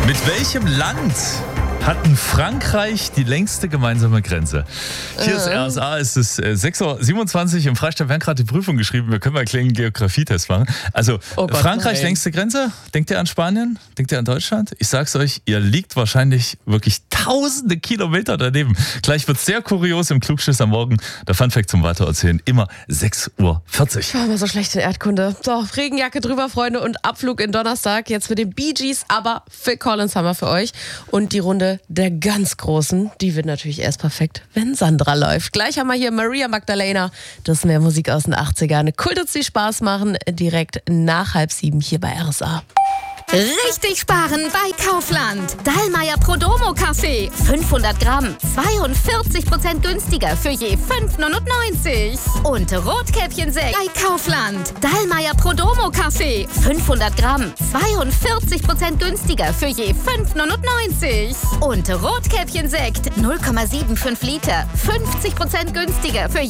Mit welchem Land hatten Frankreich die längste gemeinsame Grenze? Hier ist RSA, es ist 6.27 Uhr. Im Freistaat werden gerade die Prüfung geschrieben. Wir können mal einen kleinen Geografietest machen. Also, Gott, Frankreich nein. längste Grenze. Denkt ihr an Spanien? Denkt ihr an Deutschland? Ich sag's euch, ihr liegt wahrscheinlich wirklich tausende Kilometer daneben. Gleich wird's sehr kurios im Klugschiss am Morgen. Der Funfact zum Weitererzählen. Immer 6.40 Uhr. Ich war immer so schlecht in Erdkunde. So, Regenjacke drüber, Freunde, und Abflug in Donnerstag. Jetzt mit den Bee Gees, aber Phil Collins haben wir für euch. Und die Runde der ganz Großen, die wird natürlich erst perfekt, wenn Sandra läuft. Gleich haben wir hier Maria Magdalena. Das ist mehr Musik aus den 80ern. Kultet sie Spaß machen, direkt nach 6:30 hier bei RSA. Richtig sparen bei Kaufland. Dallmayr Prodomo Kaffee. 500 Gramm. 42% günstiger für je 5,99. Und Rotkäppchensekt bei Kaufland. Dallmayr Prodomo Kaffee. 500 Gramm. 42% günstiger für je 5,99. Und Rotkäppchensekt. 0,75 Liter. 50% günstiger für